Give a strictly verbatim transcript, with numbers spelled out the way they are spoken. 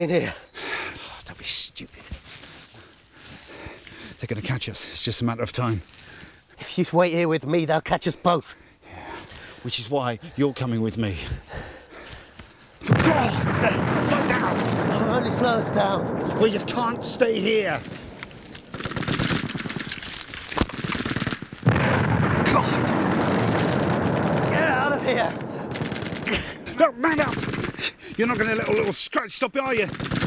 in here. Oh, don't be stupid. They're going to catch us. It's just a matter of time. If you wait here with me, they'll catch us both. Yeah. Which is why you're coming with me. Oh, slow down. I'll only slow us down. Well, you can't stay here. God! Get out of here. No, man up! You're not going to let a little scratch stop, are you?